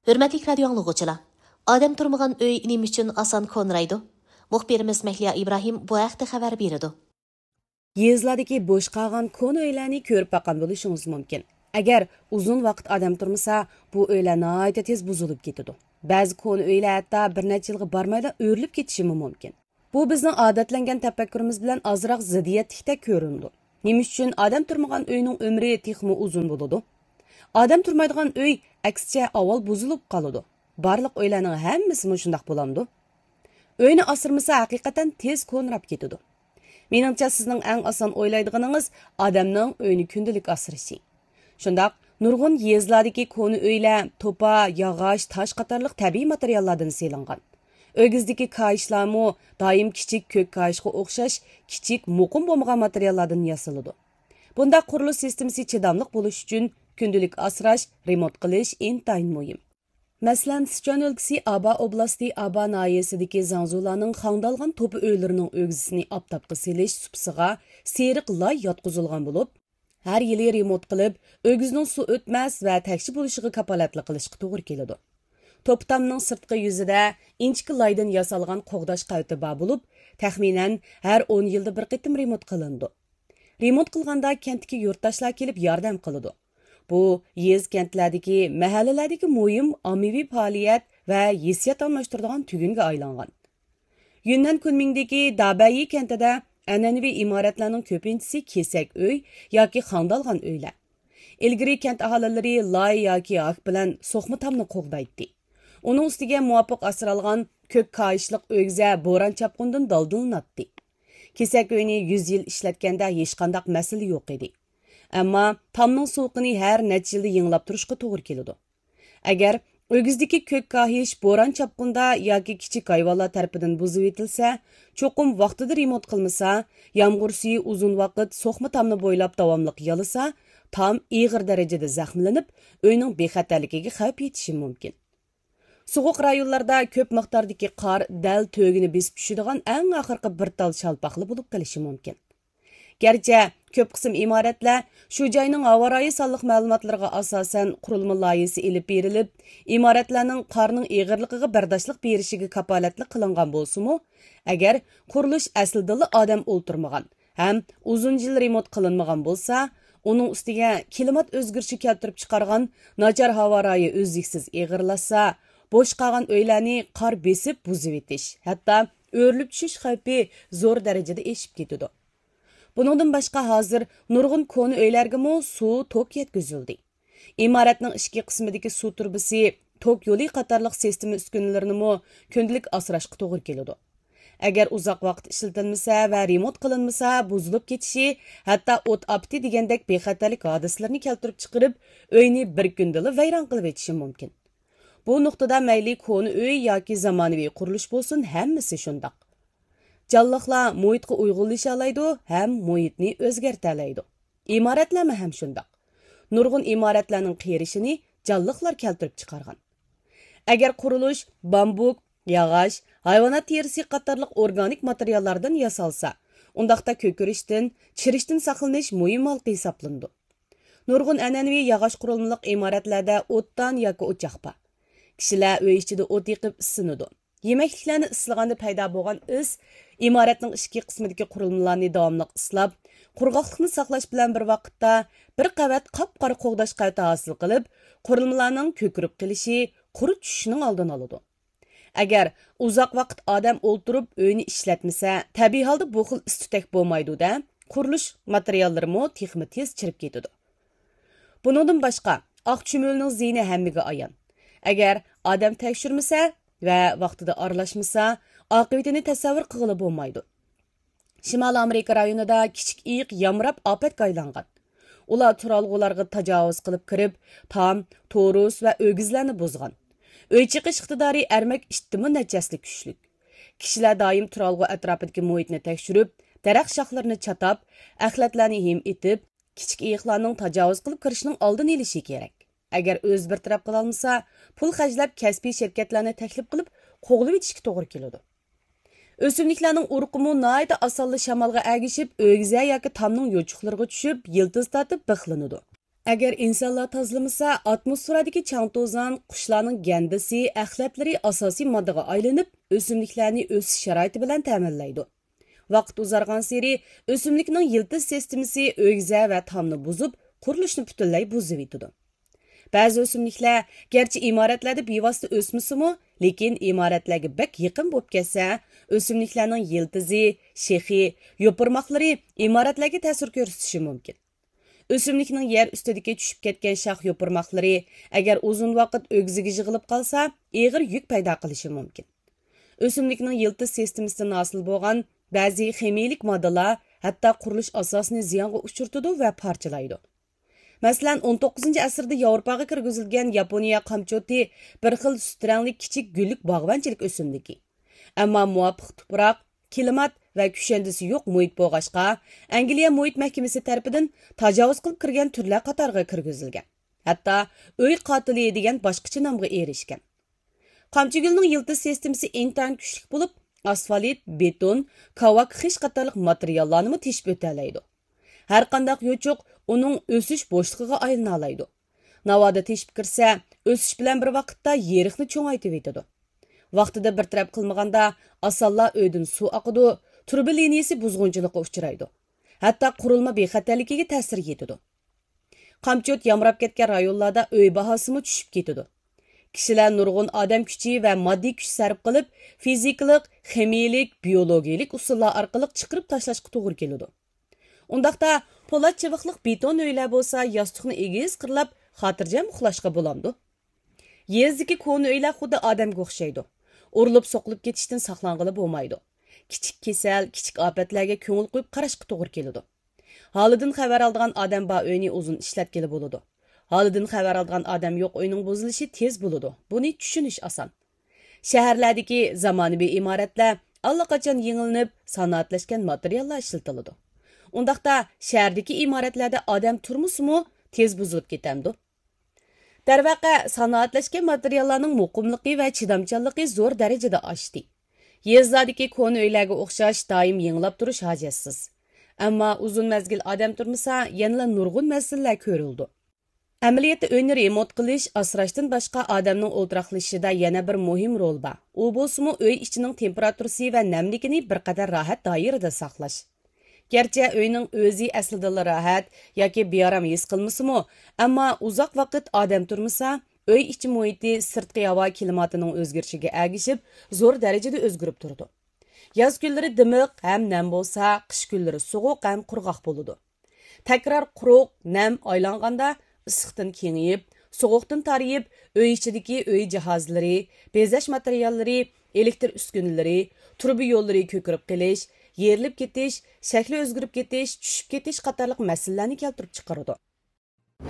Hürmetlik radyo anlıqçılar. Adam turmagan öy nima uchun oson ko'nraydi? Muxbirimiz Mahliya İbrahim bu haqda xabar berdi. Yezlardagi bo'sh qolgan ko'na uylarni ko'rib boqqan bo'lishingiz mumkin. Agar uzun vaqt odam turmasa, bu uylar nihoyatda tez buzilib ketadi. Ba'zi ko'na uylar hatto bir necha yilga bormaydan o'rilib ketishi mumkin. Bu bizning odatlangan tafakkurimiz bilan ozroq ziddiyatlikda ko'rindi. Nima uchun odam turmagan uyning umri texmi uzun bo'ladi? Odam turmaydigan uy aksicha avval buzilib qoladi. Barliq uylarning hammasi shunday bo'lamdi. Uyni asirmasa haqiqatan tez ko'nrab ketadi. Meningcha sizning eng oson o'ylaydiganingiz odamning uyni kundalik asrishi. Shundaq, nurg'un yezlardagi ko'ni uylar to'pa, yog'och, tosh qatorliq tabiiy materiallardan selingan. O'gizdagi kayishlarmi doim kichik ko'k kayishga o'xshash kichik muqim bo'lmagan materiallardan yasaladi. Bunda qurilish sistemasi chidamliq bo'lish uchun kundalik asrash, remont qilish intayin muhim. Мәсәлән, Sichuan өлкәсе Аба областы Аба наhiyesidagi Zangzularning xangdalgan to'pi uylarining o'g'zisini aptapqa selish supsiga seriq loy yotqizilgan bo'lib, har yili remont qilib, o'g'izning suv o'tmas va takshi bo'lishiga kapolatlik qilishga to'g'ri keladi. To'ptamning sirtqi yuzida inchki loydan yasalgan qo'g'dash qavti bor bo'lib, taxminan har 10 yilda bir qitim remont qilindi. Remont qilganda kentdagi yurtdoshlar kelib yordam qiladi. Bu yez kentlardagi, mahallalardagi muhim ommaviy faoliyat va hissiyat almashtiradigan tugunga aylangan. Yunnan Kunmingdagi Dabayi kentida an'anaviy imoratlarning ko'pinchisi kesak uy yoki xandalgan uylar. Ilgari kent aholilari loy yoki ak bilan so'qma tamni qo'g'daydi. Uning ustiga muvofiq asralgan ko'k kayishliq o'g'za bo'ron chapqundan daldilinadi. Kesak uyni 100 yil ishlatganda hech qanday masala yo'q edi. Ammo tamning sovuqini har necha yilda yengilab turishga to'g'ri keladi. Agar o'gizdagi ko'k kahish bo'ron chapqunda yoki kichik hayvonlar tarafidan buzib etilsa, cho'qim vaqtida remont qilmasa, yomg'ir suvi uzun vaqt so'qma tamni bo'ylab davomli yalisa, tam ig'ir darajada zaxmlanib, uyning bexatarligiga xavf yetishi mumkin. Sovuq rayonlarda ko'p miqdordagi qor dal to'gini besib tushadigan eng oxirgi bir tal shalpaqli bo'lib qolishi mumkin. Gerçi köp qism imoratlar shu joyning havorayi sonliq ma'lumotlariga asosan qurilma loyihasi ilib berilib, imoratlarning qorning ig'irligiga bardoshlik berishiga kapolatlik qilingan bo'lsa-mu, agar qurilish aslida odam o'ltirmagan ham uzun yil remont qilinmagan bo'lsa, uning ustiga klimat o'zgarishi keltirib chiqargan nachar havorayi o'zliksiz ig'irlasa, bo'sh qolgan uylarni qor besib buzib etish, hatto o'rilib tushish xavfi zo'r darajada eshib ketadi. Buningdan boshqa hozir nurg'un ko'ni uylarga suv tok yetkazildi. Imoratning ichki qismidagi suv turbasi, tok yo'li qatorliq sistema uskunalarini kundalik asrashga to'g'ri keladi. Agar uzoq vaqt ishlatilmasa va remont qilinmasa, buzilib ketishi, hatto o't apti degandek bexatarlik hodislarini keltirib chiqarib, uyni bir kunda vayron qilib etishi mumkin. Bu nuqtada mayli ko'ni uy yoki zamonaviy qurilish bo'lsin, hammasi shundoq. Canlıqlar muhitga uyg'unlasha oladi ham muhitni o'zgartira oladi. Imoratlarmi ham shundoq. Nurg'un imoratlarning qerishini canlıqlar keltirib chiqargan. Agar qurilish bambuk, yog'och, hayvonot terisi qatorliq organik materiallardan yasalsa, undaqda ko'kirishdan, chirishdan saqlanish muhim halqa hisoblandi. Nurg'un an'anaviy yog'och qurilmaliq imoratlarda o'tdan yoki o'choq bor. Kishilar uy ichida o't yiqib isinadi. Yemekliklarni islaganda paydo bo'lgan is imoratning ichki qismidagi qurilmalarni davomli islab, qurg'oqlikni saqlash bilan bir vaqtda bir qavat qop-qora qo'g'dash qayta hosil qilib, qurilmalarning ko'kirib qilishi, qurib tushishining oldini oladi. Agar uzoq vaqt odam o'ltirib uyni ishlatmasa, tabiiy holda bu xil istutak bo'lmaydi-da, qurilish materiallarimi texmi tez chirib ketadi. Buningdan boshqa, oq chumulning ziyni hammaga ayon. Agar odam tekshirmasa va vaqtida aralashmasa, oqibatini tasavvur qilib bo'lmaydi. Shimoliy Amerika rayonida kichik iyiq yamrab ofatga aylangan. Ular turalg'ularga tajovuz qilib kirib, tam, torus va o'gizlarni buzgan. Uy chiqish iqtidori ermak ijtimoiy najaslik kuchlik. Kishilar doim turalg'u atrofidagi muhitni tekshirib, daraxt shoxlarini chatab, axlatlarni him etib, kichik iyiqlarning tajovuz qilib kirishining oldini olishi kerak. Agar o'z bir taraf qila olmasa, pul xajlab kasbiy shirkatlarni taklif qilib, qo'g'lib etishga to'g'ri keladi. O'simliklarning urqimi noyda osonli shamolga agishib, o'g'za yoki tamning yo'chuqlariga tushib, yildiz tortib bixlanadi. Agar insonlar tozalamasa, atmosferadagi chang to'zon, qushlarning gandisi, axlatlari asosiy moddaga aylanib, o'simliklarni o'sish sharoiti bilan ta'minlaydi. Vaqt uzargan sari o'simlikning yiltiz sistemasi o'gza va tomni buzib, qurilishni butunlay buzib etadi. Ba'zi o'simliklar garchi imoratlarda bevosita o'smasimi, lekin imoratlarga bak yaqin bo'lib ketsa, o'simliklarning yiltizi, shexi, yo'pirmoqlari imoratlarga ta'sir ko'rsatishi mumkin. O'simlikning yer ustidagi tushib ketgan shox yo'pirmoqlari agar uzun vaqt o'gziga yig'ilib qolsa, og'ir yuk paydo qilishi mumkin. O'simlikning yiltiz sistemasidan hosil bo'lgan ba'zi ximiyalik moddalar hatto qurilish asosini ziyonga uchirtadi va parchalaydi. Masalan, 19 asrda Yevropaga kirgizilgan Yaponiya qamchoti bir xil sut rangli kichik gullik bog'vanchilik o'simligi. Ammo muvofiq tuproq, klimat va kushandisi yo'q muhit bo'lg'achqa, Angliya muhit mahkamasi tarafidan tajovuz qilib kirgan turlar qatoriga kirgizilgan. Hatto uy qotili degan boshqacha nomga erishgan. Qamchigulning yiltiz sistemasi intan kuchli bo'lib, asfalt, beton, kavak, xish qatorliq materiallarni teshib o'talaydi. Har qanday yo'chuq uning o'sish bo'shlig'iga aylana oladi. Navoda teshib kirsa, o'sish bilan bir vaqtda yeriqni cho'ngaytib etadi. Vaqtida bir taraf qilmaganda asonlar uydan suv oqidi, turba liniyasi buzg'unchilikqa uchraydi. Hatto qurilma bexatarligiga ta'sir yetadi. Qamchot yamrab ketgan rayonlarda uy bahosimi tushib ketadi. Kishilar nurg'un odam kuchi va moddiy kuch sarf qilib, fizikalik, ximiyalik, biologiyalik usullar orqali chiqarib tashlashga to'g'ri keladi. Undaqda po'lat chiviqliq beton uylar bo'lsa, yostiqni egiz qirlab, xotirjam uxlashga bo'lamdi. Yezdagi ko'ni uylar xuddi odamga o'xshaydi. Urilib so'qilib ketishdan saqlang'ili bo'lmaydi. Kichik kasal, kichik ofatlarga ko'ngil qo'yib qarashga to'g'ri keladi. Holidan xabar olgan odam ba uyni uzun ishlatgili bo'ladi. Holidan xabar olgan odam yo'q uyning buzilishi tez bo'ladi. Buni tushunish oson. Shaharlardagi zamonaviy imoratlar allaqachon yengilinib, sanoatlashgan materiallar ishlatiladi. Undaqda shahardagi imoratlarda odam turmusimi tez buzilib ketamdi. Darvaqa sanoatlashgan materiallarning muqimligi va chidamchanligi zo'r darajada oshdi. Yezlardagi ko'ni uylarga o'xshash doim yengilab turish hojatsiz. Ammo uzun mazgil odam turmasa, yana nurg'un masalalar ko'rildi. Amaliyotda uyni remont qilish, asrashdan boshqa odamning o'ltiraqlashida yana bir muhim rol bor. U bo'lsa uy ichining temperaturasi va namligini bir qadar rohat doirada saqlash. Gerçi uyning o'zi aslida rahat yoki bearam his qilmasimi, ammo uzoq vaqt odam turmasa, uy ichi muhiti sirtqi havo klimatining o'zgarishiga ergishib, zo'r darajada o'zgarib turdi. Yoz kunlari dimiq ham nam bo'lsa, qish kunlari sovuq ham qurg'oq bo'ladi. Takror quruq, nam aylanganda issiqdan kengayib, sovuqdan tariyib, uy ichidagi uy jihozlari, bezash materiallari, elektr uskunalari, turba yo'llari ko'kirib qelish, yerilib ketish, shakli o'zgarib ketish, tushib ketish qatorliq masalalarni keltirib chiqaradi.